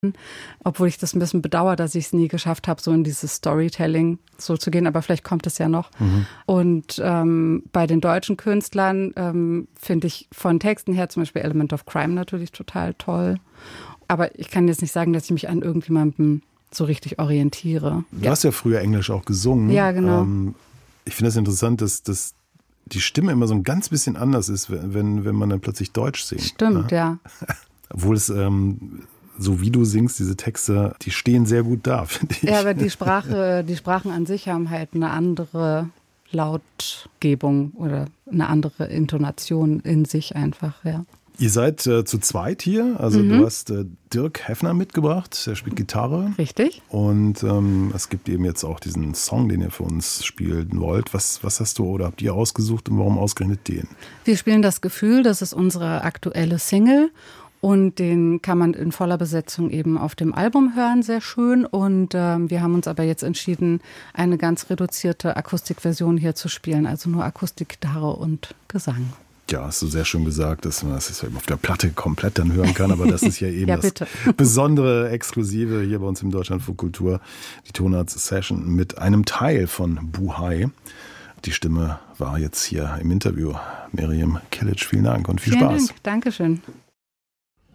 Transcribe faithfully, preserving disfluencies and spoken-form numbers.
Obwohl ich das ein bisschen bedauere, dass ich es nie geschafft habe, so in dieses Storytelling so zu gehen. Aber vielleicht kommt es ja noch. Mhm. Und ähm, bei den deutschen Künstlern ähm, finde ich von Texten her zum Beispiel Element of Crime natürlich total toll. Aber ich kann jetzt nicht sagen, dass ich mich an irgendjemandem so richtig orientiere. Du ja. hast ja früher Englisch auch gesungen. Ja, genau. Ähm, ich finde es das interessant, dass, dass die Stimme immer so ein ganz bisschen anders ist, wenn, wenn man dann plötzlich Deutsch singt. Stimmt, ne? Ja. Obwohl es, ähm, so wie du singst, diese Texte, die stehen sehr gut da, finde ich. Ja, aber die Sprache, die Sprachen an sich haben halt eine andere Lautgebung oder eine andere Intonation in sich einfach, ja. Ihr seid äh, zu zweit hier, also mhm. du hast äh, Dirk Heffner mitgebracht, der spielt Gitarre. Richtig. Und ähm, es gibt eben jetzt auch diesen Song, den ihr für uns spielen wollt. Was, was hast du oder habt ihr ausgesucht und warum ausgerechnet den? Wir spielen das Gefühl, das ist unsere aktuelle Single. Und den kann man in voller Besetzung eben auf dem Album hören, sehr schön. Und ähm, wir haben uns aber jetzt entschieden, eine ganz reduzierte Akustikversion hier zu spielen. Also nur Akustikgitarre und Gesang. Ja, hast du sehr schön gesagt, dass man das auf der Platte komplett dann hören kann. Aber das ist ja eben ja, das bitte. Besondere, Exklusive hier bei uns im Deutschlandfunk Kultur. Die Tonart-Session mit einem Teil von Buhai. Die Stimme war jetzt hier im Interview. Miriam Kilic, vielen Dank und viel vielen Spaß. Dank. Dankeschön.